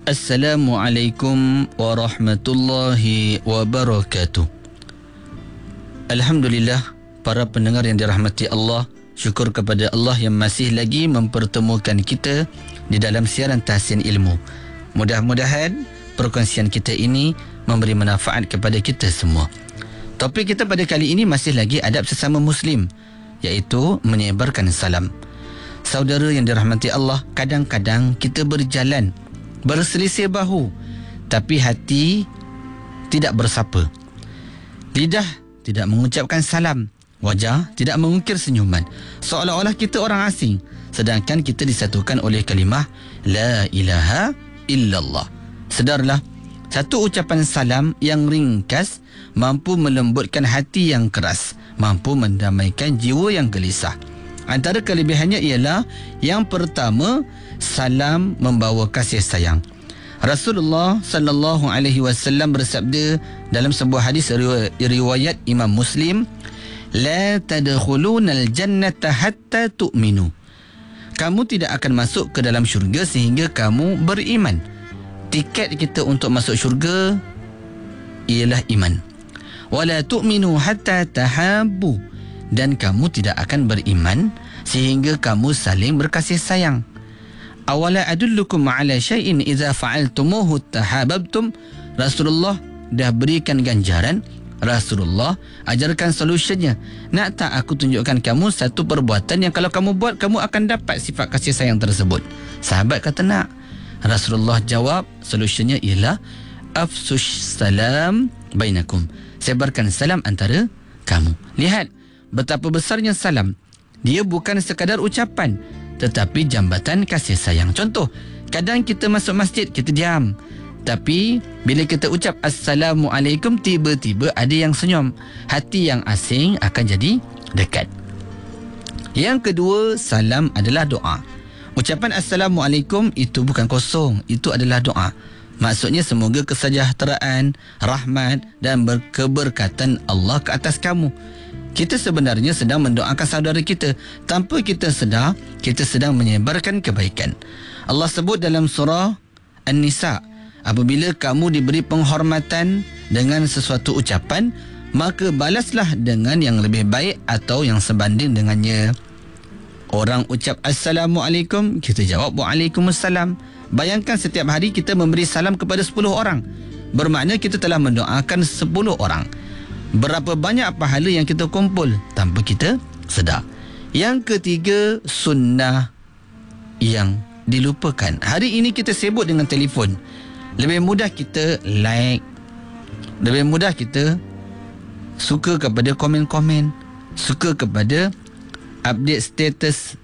Assalamualaikum warahmatullahi wabarakatuh. Alhamdulillah, para pendengar yang dirahmati Allah, syukur kepada Allah yang masih lagi mempertemukan kita di dalam siaran Tahsin Ilmu. Mudah-mudahan perkongsian kita ini memberi manfaat kepada kita semua. Topik kita pada kali ini masih lagi adab sesama Muslim, iaitu menyebarkan salam. Saudara yang dirahmati Allah, kadang-kadang kita berjalan berselisih bahu, tapi hati tidak bersapa. Lidah tidak mengucapkan salam, wajah tidak mengukir senyuman, seolah-olah kita orang asing, sedangkan kita disatukan oleh kalimah La ilaha illallah. Sedarlah, satu ucapan salam yang ringkas mampu melembutkan hati yang keras, mampu mendamaikan jiwa yang gelisah. Antara kelebihannya ialah yang pertama, salam membawa kasih sayang. Rasulullah sallallahu alaihi wasallam bersabda dalam sebuah hadis riwayat Imam Muslim, la tadkhulunal jannata hatta tu'minu. Kamu tidak akan masuk ke dalam syurga sehingga kamu beriman. Tiket kita untuk masuk syurga ialah iman. Wala tu'minu hatta tahabbu. Dan kamu tidak akan beriman sehingga kamu saling berkasih sayang. Awala adullukum ala syai'in idza fa'altumuhu tahabbtum. Rasulullah dah berikan ganjaran, Rasulullah ajarkan solusinya. Nak tak aku tunjukkan kamu satu perbuatan yang kalau kamu buat, kamu akan dapat sifat kasih sayang tersebut? Sahabat kata nak. Rasulullah jawab, solusinya ialah afsush salam bainakum. Sebarkan salam antara kamu. Lihat betapa besarnya salam. Dia bukan sekadar ucapan, tetapi jambatan kasih sayang. Contoh, kadang kita masuk masjid, kita diam. Tapi bila kita ucap Assalamualaikum, tiba-tiba ada yang senyum. Hati yang asing akan jadi dekat. Yang kedua, salam adalah doa. Ucapan Assalamualaikum itu bukan kosong, itu adalah doa. Maksudnya semoga kesejahteraan, rahmat dan keberkatan Allah ke atas kamu. Kita sebenarnya sedang mendoakan saudara kita. Tanpa kita sedar, kita sedang menyebarkan kebaikan. Allah sebut dalam surah An-Nisa, apabila kamu diberi penghormatan dengan sesuatu ucapan, maka balaslah dengan yang lebih baik atau yang sebanding dengannya. Orang ucap Assalamualaikum, kita jawab Waalaikumsalam. Bayangkan setiap hari kita memberi salam kepada 10 orang. Bermakna kita telah mendoakan 10 orang. Berapa banyak pahala yang kita kumpul tanpa kita sedar. Yang ketiga, sunnah yang dilupakan. Hari ini kita sibuk dengan telefon. Lebih mudah kita like, lebih mudah kita suka kepada komen-komen, suka kepada update status.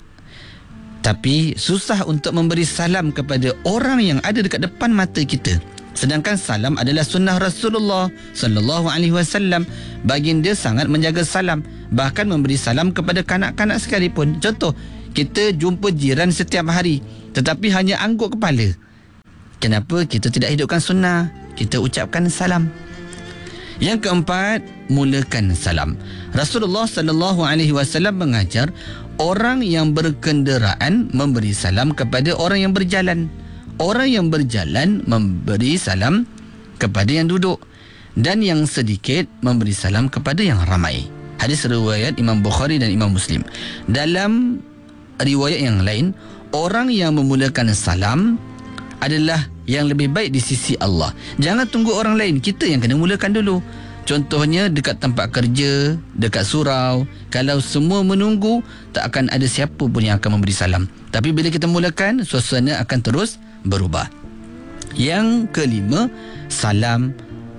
Tapi susah untuk memberi salam kepada orang yang ada dekat depan mata kita. Sedangkan salam adalah sunnah Rasulullah sallallahu alaihi wasallam. Baginda sangat menjaga salam, bahkan memberi salam kepada kanak-kanak sekalipun. Contoh, kita jumpa jiran setiap hari tetapi hanya angguk kepala. Kenapa kita tidak hidupkan sunnah? Kita ucapkan salam. Yang keempat, mulakan salam. Rasulullah sallallahu alaihi wasallam mengajar orang yang berkenderaan memberi salam kepada orang yang berjalan. Orang yang berjalan memberi salam kepada yang duduk, dan yang sedikit memberi salam kepada yang ramai. Hadis riwayat Imam Bukhari dan Imam Muslim. Dalam riwayat yang lain, orang yang memulakan salam adalah yang lebih baik di sisi Allah. Jangan tunggu orang lain, kita yang kena mulakan dulu. Contohnya dekat tempat kerja, dekat surau, kalau semua menunggu, tak akan ada siapa pun yang akan memberi salam. Tapi bila kita mulakan, suasana akan terus berubah. Yang kelima, salam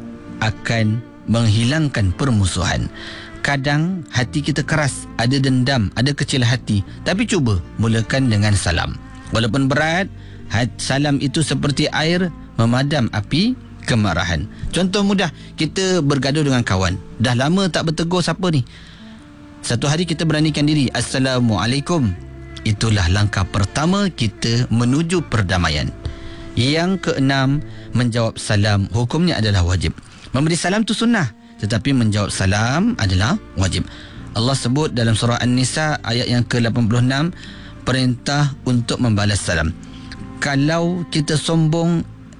akan menghilangkan permusuhan. Kadang hati kita keras, ada dendam, ada kecil hati, tapi cuba mulakan dengan salam. Walaupun berat, salam itu seperti air memadam api kemarahan. Contoh mudah, kita bergaduh dengan kawan, dah lama tak bertegur siapa ni. Satu hari kita beranikan diri, Assalamualaikum. Itulah langkah pertama kita menuju perdamaian. Yang keenam, menjawab salam hukumnya adalah wajib. Memberi salam tu sunnah, tetapi menjawab salam adalah wajib. Allah sebut dalam surah An-Nisa ayat yang ke-86, perintah untuk membalas salam. Kalau kita sombong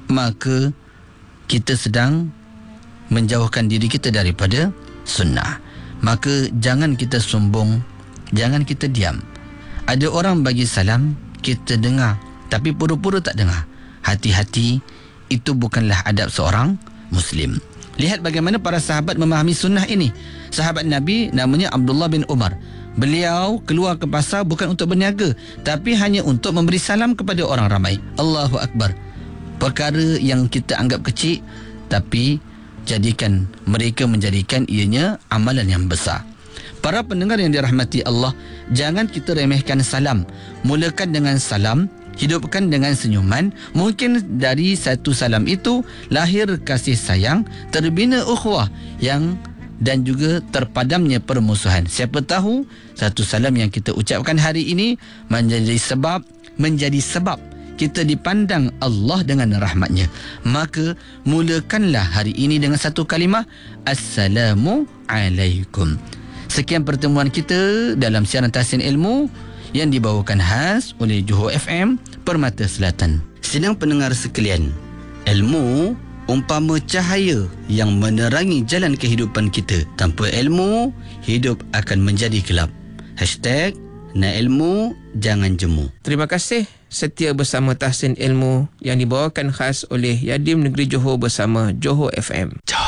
maka kita sedang menjauhkan diri kita daripada sunnah. Maka jangan kita sombong, jangan kita diam. Ada orang bagi salam, kita dengar tapi pura-pura tak dengar. Hati-hati, itu bukanlah adab seorang Muslim. Lihat bagaimana para sahabat memahami sunnah ini. Sahabat Nabi namanya Abdullah bin Umar. Beliau keluar ke pasar bukan untuk berniaga, tapi hanya untuk memberi salam kepada orang ramai. Allahu Akbar. Perkara yang kita anggap kecil, tapi mereka menjadikan ianya amalan yang besar. Para pendengar yang dirahmati Allah, jangan kita remehkan salam. Mulakan dengan salam, hidupkan dengan senyuman. Mungkin dari satu salam itu lahir kasih sayang, terbina ukhuwah dan juga terpadamnya permusuhan. Siapa tahu satu salam yang kita ucapkan hari ini menjadi sebab kita dipandang Allah dengan rahmatnya. Maka mulakanlah hari ini dengan satu kalimah, Assalamu alaikum. Sekian pertemuan kita dalam siaran Tahsin Ilmu yang dibawakan khas oleh Johor FM, Permata Selatan. Sidang pendengar sekalian, ilmu umpama cahaya yang menerangi jalan kehidupan kita. Tanpa ilmu, hidup akan menjadi gelap. #nak ilmu, jangan jemu. Terima kasih setia bersama Tahsin Ilmu yang dibawakan khas oleh Yadim Negeri Johor bersama Johor FM.